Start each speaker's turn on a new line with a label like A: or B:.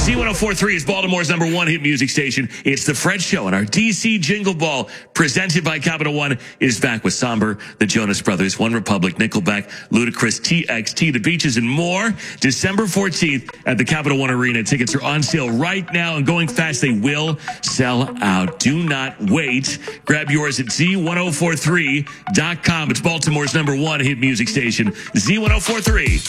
A: Z1043 is Baltimore's #1 hit music station. It's The Fred Show, and our DC Jingle Ball, presented by Capital One, is back with Somber, the Jonas Brothers, One Republic, Nickelback, Ludacris, TXT, The Beaches, and more. December 14th at the Capital One Arena. Tickets are on sale right now and going fast. They will sell out. Do not wait. Grab yours at Z1043.com. It's Baltimore's #1 hit music station, Z1043.